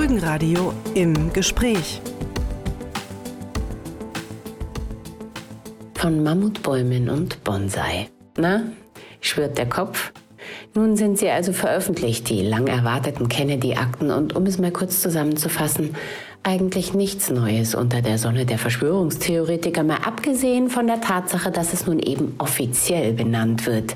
Folgenradio im Gespräch. Von Mammutbäumen und Bonsai. Na, schwirrt der Kopf? Nun sind sie also veröffentlicht, die lang erwarteten Kennedy-Akten, und um es mal kurz zusammenzufassen, eigentlich nichts Neues unter der Sonne der Verschwörungstheoretiker, mal abgesehen von der Tatsache, dass es nun eben offiziell benannt wird.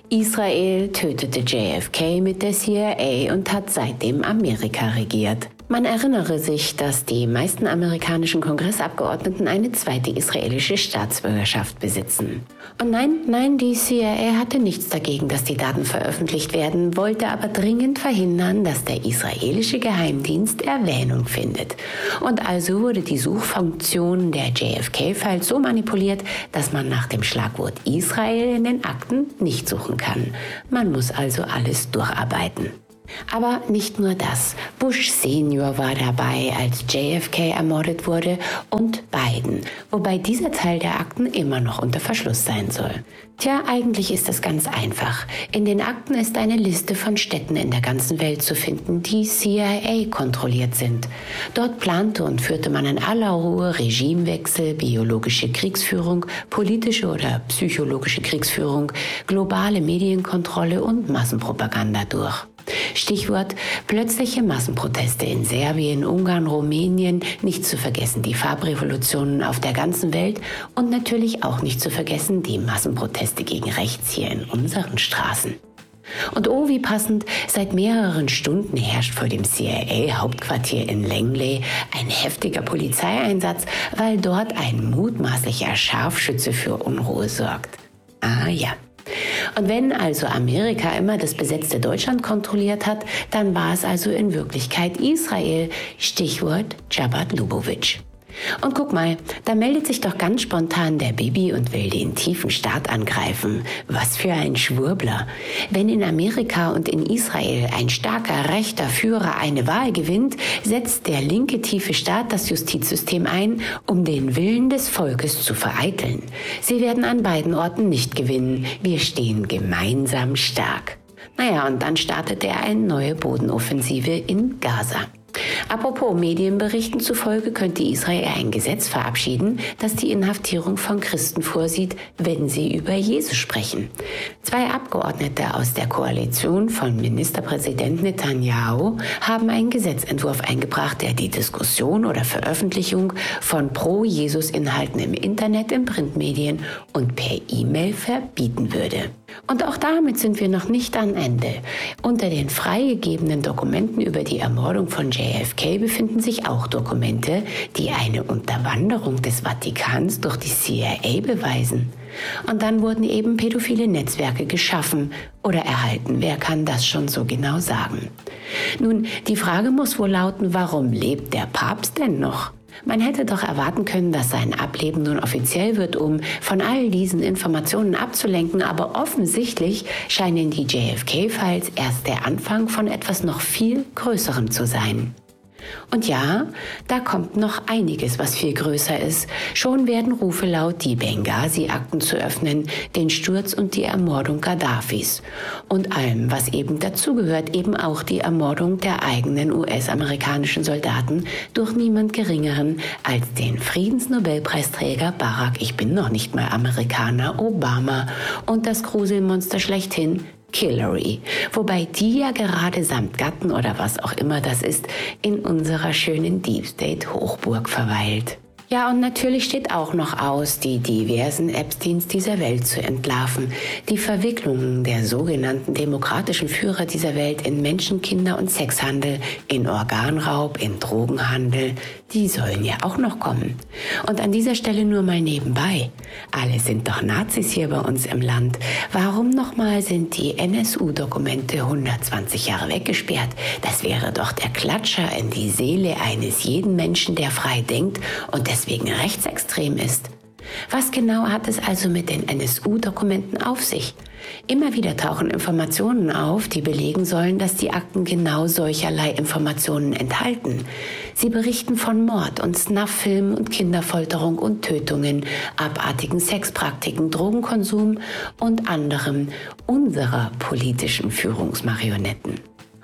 Israel tötete JFK mit der CIA und hat seitdem Amerika regiert. Man erinnere sich, dass die meisten amerikanischen Kongressabgeordneten eine zweite israelische Staatsbürgerschaft besitzen. Und nein, die CIA hatte nichts dagegen, dass die Daten veröffentlicht werden, wollte aber dringend verhindern, dass der israelische Geheimdienst Erwähnung findet. Und also wurde die Suchfunktion der JFK-Files so manipuliert, dass man nach dem Schlagwort Israel in den Akten nicht suchen kann. Man muss also alles durcharbeiten. Aber nicht nur das. Bush Senior war dabei, als JFK ermordet wurde, und Biden, wobei dieser Teil der Akten immer noch unter Verschluss sein soll. Tja, eigentlich ist das ganz einfach. In den Akten ist eine Liste von Städten in der ganzen Welt zu finden, die CIA-kontrolliert sind. Dort plante und führte man in aller Ruhe Regimewechsel, biologische Kriegsführung, politische oder psychologische Kriegsführung, globale Medienkontrolle und Massenpropaganda durch. Stichwort plötzliche Massenproteste in Serbien, Ungarn, Rumänien, nicht zu vergessen die Farbrevolutionen auf der ganzen Welt und natürlich auch nicht zu vergessen die Massenproteste gegen rechts hier in unseren Straßen. Und oh, wie passend, seit mehreren Stunden herrscht vor dem CIA-Hauptquartier in Langley ein heftiger Polizeieinsatz, weil dort ein mutmaßlicher Scharfschütze für Unruhe sorgt. Ah ja. Und wenn also Amerika immer das besetzte Deutschland kontrolliert hat, dann war es also in Wirklichkeit Israel. Stichwort Chabad Lubavitch. Und guck mal, da meldet sich doch ganz spontan der Bibi und will den tiefen Staat angreifen. Was für ein Schwurbler. Wenn in Amerika und in Israel ein starker rechter Führer eine Wahl gewinnt, setzt der linke tiefe Staat das Justizsystem ein, um den Willen des Volkes zu vereiteln. Sie werden an beiden Orten nicht gewinnen. Wir stehen gemeinsam stark. Naja, und dann startet er eine neue Bodenoffensive in Gaza. Apropos Medienberichten zufolge könnte Israel ein Gesetz verabschieden, das die Inhaftierung von Christen vorsieht, wenn sie über Jesus sprechen. 2 Abgeordnete aus der Koalition von Ministerpräsident Netanyahu haben einen Gesetzentwurf eingebracht, der die Diskussion oder Veröffentlichung von Pro-Jesus-Inhalten im Internet, in Printmedien und per E-Mail verbieten würde. Und auch damit sind wir noch nicht am Ende. Unter den freigegebenen Dokumenten über die Ermordung von JFK befinden sich auch Dokumente, die eine Unterwanderung des Vatikans durch die CIA beweisen. Und dann wurden eben pädophile Netzwerke geschaffen oder erhalten. Wer kann das schon so genau sagen? Nun, die Frage muss wohl lauten, warum lebt der Papst denn noch? Man hätte doch erwarten können, dass sein Ableben nun offiziell wird, um von all diesen Informationen abzulenken, aber offensichtlich scheinen die JFK-Files erst der Anfang von etwas noch viel Größerem zu sein. Und ja, da kommt noch einiges, was viel größer ist. Schon werden Rufe laut, die Benghazi-Akten zu öffnen, den Sturz und die Ermordung Gaddafis. Und allem, was eben dazugehört, eben auch die Ermordung der eigenen US-amerikanischen Soldaten durch niemand Geringeren als den Friedensnobelpreisträger Barack, ich bin noch nicht mal Amerikaner, Obama und das Gruselmonster schlechthin, Hillary, wobei die ja gerade samt Gatten oder was auch immer das ist, in unserer schönen Deep State Hochburg verweilt. Ja, und natürlich steht auch noch aus, die diversen Epsteins dieser Welt zu entlarven. Die Verwicklungen der sogenannten demokratischen Führer dieser Welt in Menschen-, Kinder- und Sexhandel, in Organraub, in Drogenhandel, die sollen ja auch noch kommen. Und an dieser Stelle nur mal nebenbei. Alle sind doch Nazis hier bei uns im Land. Warum nochmal sind die NSU-Dokumente 120 Jahre weggesperrt? Das wäre doch der Klatscher in die Seele eines jeden Menschen, der frei denkt und deswegen rechtsextrem ist. Was genau hat es also mit den NSU-Dokumenten auf sich? Immer wieder tauchen Informationen auf, die belegen sollen, dass die Akten genau solcherlei Informationen enthalten. Sie berichten von Mord und Snuff-Filmen und Kinderfolterung und Tötungen, abartigen Sexpraktiken, Drogenkonsum und anderem unserer politischen Führungsmarionetten.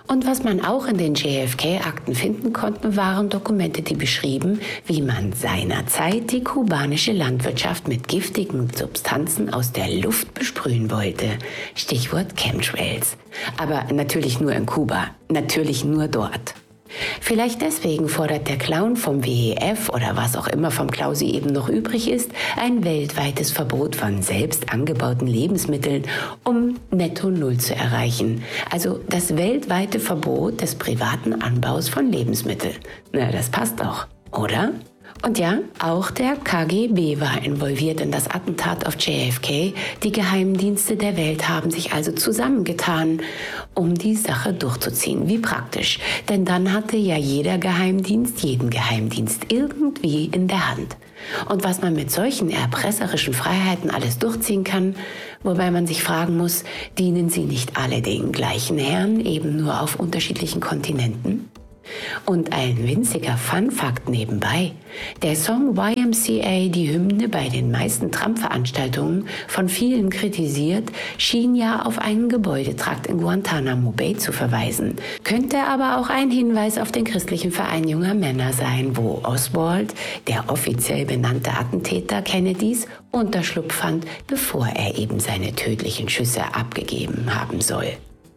Und was man auch in den JFK-Akten finden konnte, waren Dokumente, die beschrieben, wie man seinerzeit die kubanische Landwirtschaft mit giftigen Substanzen aus der Luft besprühen wollte. Stichwort Chemtrails. Aber natürlich nur in Kuba, natürlich nur dort. Vielleicht deswegen fordert der Clown vom WEF oder was auch immer vom Klausi eben noch übrig ist, ein weltweites Verbot von selbst angebauten Lebensmitteln, um Netto Null zu erreichen. Also das weltweite Verbot des privaten Anbaus von Lebensmitteln. Na, das passt doch, oder? Und ja, auch der KGB war involviert in das Attentat auf JFK. Die Geheimdienste der Welt haben sich also zusammengetan, um die Sache durchzuziehen. Wie praktisch, denn dann hatte ja jeder Geheimdienst jeden Geheimdienst irgendwie in der Hand. Und was man mit solchen erpresserischen Freiheiten alles durchziehen kann, wobei man sich fragen muss, dienen sie nicht alle den gleichen Herren, eben nur auf unterschiedlichen Kontinenten? Und ein winziger Fun-Fact nebenbei. Der Song YMCA, die Hymne bei den meisten Trump-Veranstaltungen, von vielen kritisiert, schien ja auf einen Gebäudetrakt in Guantanamo Bay zu verweisen. Könnte aber auch ein Hinweis auf den christlichen Verein junger Männer sein, wo Oswald, der offiziell benannte Attentäter Kennedys, Unterschlupf fand, bevor er eben seine tödlichen Schüsse abgegeben haben soll.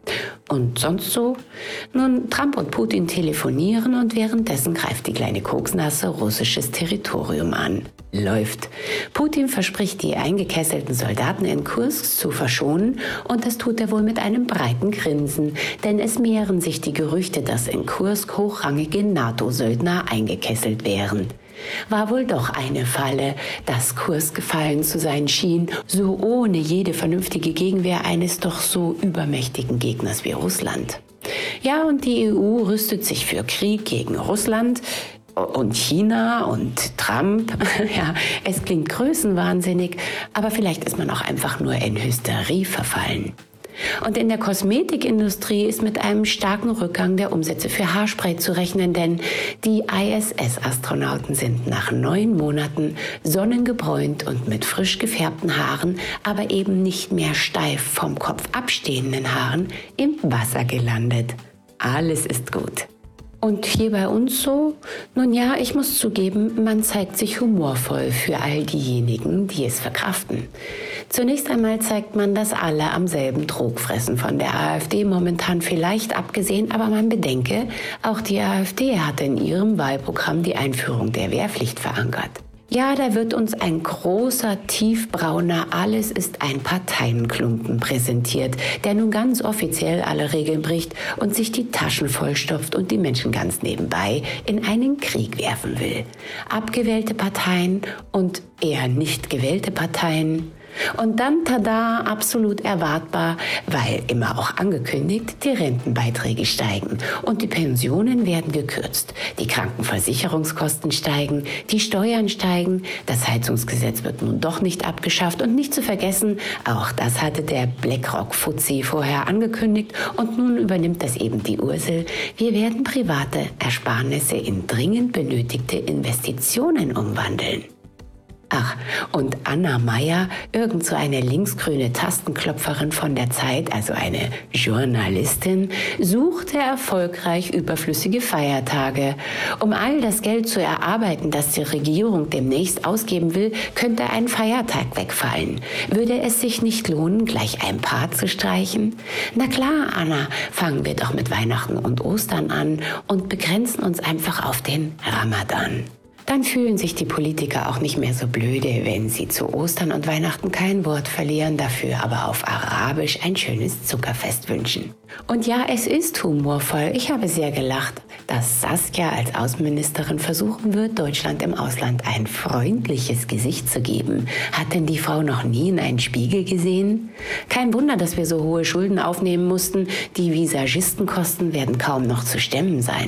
Und sonst so? Nun, Trump und Putin telefonieren und währenddessen greift die kleine Koksnasse russisches Territorium an. Läuft. Putin verspricht, die eingekesselten Soldaten in Kursk zu verschonen und das tut er wohl mit einem breiten Grinsen, denn es mehren sich die Gerüchte, dass in Kursk hochrangige NATO-Söldner eingekesselt wären. War wohl doch eine Falle, dass Kursk gefallen zu sein schien, so ohne jede vernünftige Gegenwehr eines doch so übermächtigen Gegners wie Russland. Ja, und die EU rüstet sich für Krieg gegen Russland und China und Trump. Ja, es klingt größenwahnsinnig, aber vielleicht ist man auch einfach nur in Hysterie verfallen. Und in der Kosmetikindustrie ist mit einem starken Rückgang der Umsätze für Haarspray zu rechnen, denn die ISS-Astronauten sind nach 9 Monaten sonnengebräunt und mit frisch gefärbten Haaren, aber eben nicht mehr steif vom Kopf abstehenden Haaren im Wasser gelandet. Alles ist gut. Und hier bei uns so? Nun ja, ich muss zugeben, man zeigt sich humorvoll für all diejenigen, die es verkraften. Zunächst einmal zeigt man, dass alle am selben Trog fressen, von der AfD momentan vielleicht abgesehen, aber man bedenke, auch die AfD hatte in ihrem Wahlprogramm die Einführung der Wehrpflicht verankert. Ja, da wird uns ein großer, tiefbrauner Alles ist ein Parteienklumpen präsentiert, der nun ganz offiziell alle Regeln bricht und sich die Taschen vollstopft und die Menschen ganz nebenbei in einen Krieg werfen will. Abgewählte Parteien und eher nicht gewählte Parteien. Und dann, tada, absolut erwartbar, weil immer auch angekündigt, die Rentenbeiträge steigen und die Pensionen werden gekürzt, die Krankenversicherungskosten steigen, die Steuern steigen, das Heizungsgesetz wird nun doch nicht abgeschafft und nicht zu vergessen, auch das hatte der BlackRock-Fuzzi vorher angekündigt und nun übernimmt das eben die Ursel. Wir werden private Ersparnisse in dringend benötigte Investitionen umwandeln. Ach, und Anna Meyer, irgend so eine linksgrüne Tastenklopferin von der Zeit, also eine Journalistin, suchte erfolgreich überflüssige Feiertage. Um all das Geld zu erarbeiten, das die Regierung demnächst ausgeben will, könnte ein Feiertag wegfallen. Würde es sich nicht lohnen, gleich ein paar zu streichen? Na klar, Anna, fangen wir doch mit Weihnachten und Ostern an und begrenzen uns einfach auf den Ramadan. Dann fühlen sich die Politiker auch nicht mehr so blöde, wenn sie zu Ostern und Weihnachten kein Wort verlieren, dafür aber auf Arabisch ein schönes Zuckerfest wünschen. Und ja, es ist humorvoll. Ich habe sehr gelacht, dass Saskia als Außenministerin versuchen wird, Deutschland im Ausland ein freundliches Gesicht zu geben. Hat denn die Frau noch nie in einen Spiegel gesehen? Kein Wunder, dass wir so hohe Schulden aufnehmen mussten. Die Visagistenkosten werden kaum noch zu stemmen sein.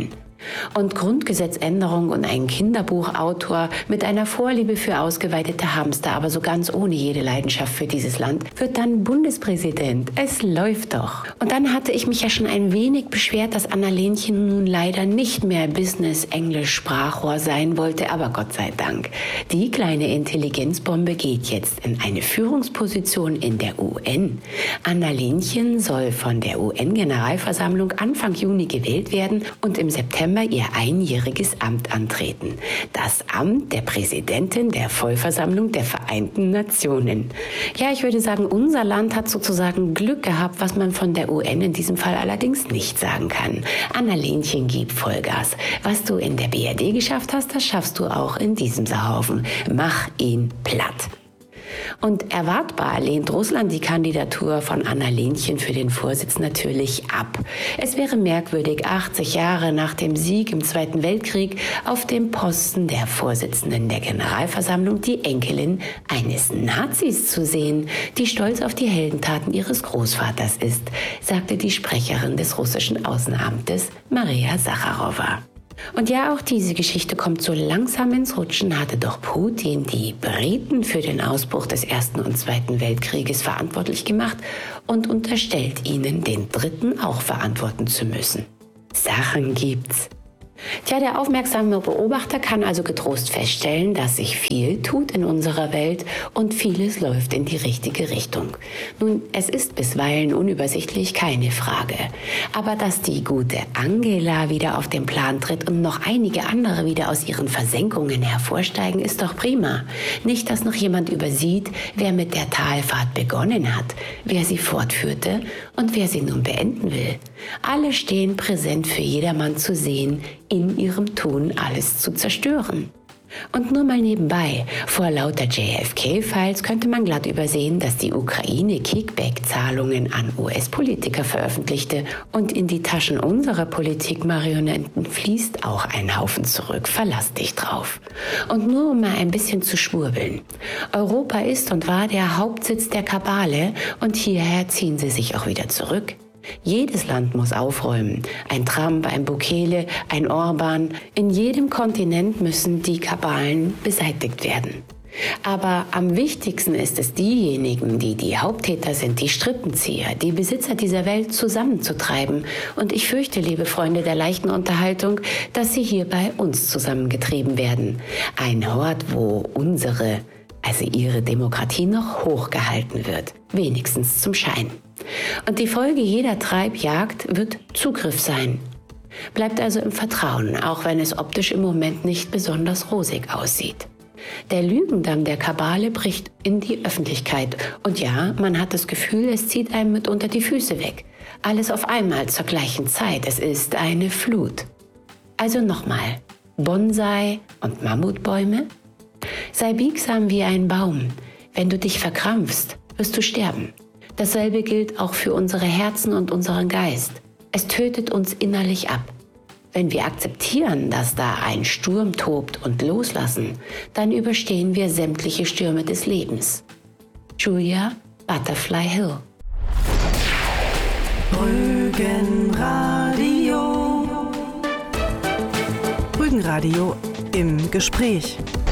Und Grundgesetzänderung und ein Kinderbuchautor mit einer Vorliebe für ausgeweitete Hamster, aber so ganz ohne jede Leidenschaft für dieses Land, wird dann Bundespräsident. Es läuft doch. Und dann hatte ich mich ja schon ein wenig beschwert, dass Anna-Lenchen nun leider nicht mehr Business-Englisch-Sprachrohr sein wollte, aber Gott sei Dank. Die kleine Intelligenzbombe geht jetzt in eine Führungsposition in der UN. Anna-Lenchen soll von der UN-Generalversammlung Anfang Juni gewählt werden und im September ihr einjähriges Amt antreten. Das Amt der Präsidentin der Vollversammlung der Vereinten Nationen. Ja, ich würde sagen, unser Land hat sozusagen Glück gehabt, was man von der UN in diesem Fall allerdings nicht sagen kann. Anna-Lenchen, gib Vollgas. Was du in der BRD geschafft hast, das schaffst du auch in diesem Sauhaufen. Mach ihn platt. Und erwartbar lehnt Russland die Kandidatur von Anna-Lenchen für den Vorsitz natürlich ab. Es wäre merkwürdig, 80 Jahre nach dem Sieg im Zweiten Weltkrieg auf dem Posten der Vorsitzenden der Generalversammlung die Enkelin eines Nazis zu sehen, die stolz auf die Heldentaten ihres Großvaters ist, sagte die Sprecherin des russischen Außenamtes Maria Sacharowa. Und ja, auch diese Geschichte kommt so langsam ins Rutschen, hatte doch Putin die Briten für den Ausbruch des Ersten und Zweiten Weltkrieges verantwortlich gemacht und unterstellt ihnen, den Dritten auch verantworten zu müssen. Sachen gibt's. Tja, der aufmerksame Beobachter kann also getrost feststellen, dass sich viel tut in unserer Welt und vieles läuft in die richtige Richtung. Nun, es ist bisweilen unübersichtlich, keine Frage. Aber dass die gute Angela wieder auf den Plan tritt und noch einige andere wieder aus ihren Versenkungen hervorsteigen, ist doch prima. Nicht, dass noch jemand übersieht, wer mit der Talfahrt begonnen hat, wer sie fortführte und wer sie nun beenden will. Alle stehen präsent für jedermann zu sehen, in ihrem Tun alles zu zerstören. Und nur mal nebenbei, vor lauter JFK-Files könnte man glatt übersehen, dass die Ukraine Kickback-Zahlungen an US-Politiker veröffentlichte und in die Taschen unserer Politikmarionetten fließt auch ein Haufen zurück, verlass dich drauf. Und nur um mal ein bisschen zu schwurbeln. Europa ist und war der Hauptsitz der Kabale und hierher ziehen sie sich auch wieder zurück. Jedes Land muss aufräumen. Ein Trump, ein Bukele, ein Orban. In jedem Kontinent müssen die Kabalen beseitigt werden. Aber am wichtigsten ist es, diejenigen, die die Haupttäter sind, die Strippenzieher, die Besitzer dieser Welt zusammenzutreiben. Und ich fürchte, liebe Freunde der leichten Unterhaltung, dass sie hier bei uns zusammengetrieben werden. Ein Hort, wo ihre Demokratie noch hochgehalten wird. Wenigstens zum Schein. Und die Folge jeder Treibjagd wird Zugriff sein. Bleibt also im Vertrauen, auch wenn es optisch im Moment nicht besonders rosig aussieht. Der Lügendamm der Kabale bricht in die Öffentlichkeit. Und ja, man hat das Gefühl, es zieht einem mitunter die Füße weg. Alles auf einmal zur gleichen Zeit. Es ist eine Flut. Also nochmal, Bonsai und Mammutbäume? Sei biegsam wie ein Baum. Wenn du dich verkrampfst, wirst du sterben. Dasselbe gilt auch für unsere Herzen und unseren Geist. Es tötet uns innerlich ab. Wenn wir akzeptieren, dass da ein Sturm tobt und loslassen, dann überstehen wir sämtliche Stürme des Lebens. Julia Butterfly Hill. Rügenradio. Rügenradio im Gespräch.